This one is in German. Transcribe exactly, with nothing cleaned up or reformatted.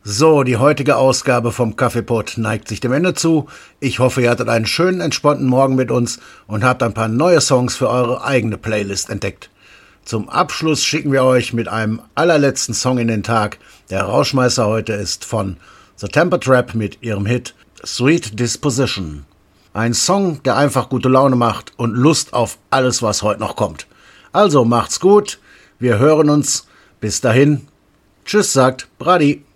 So, die heutige Ausgabe vom Kaffeepot neigt sich dem Ende zu. Ich hoffe, ihr hattet einen schönen, entspannten Morgen mit uns und habt ein paar neue Songs für eure eigene Playlist entdeckt. Zum Abschluss schicken wir euch mit einem allerletzten Song in den Tag. Der Rauschmeißer heute ist von The Temper Trap mit ihrem Hit Sweet Disposition. Ein Song, der einfach gute Laune macht und Lust auf alles, was heute noch kommt. Also macht's gut, wir hören uns. Bis dahin. Tschüss, sagt Brady.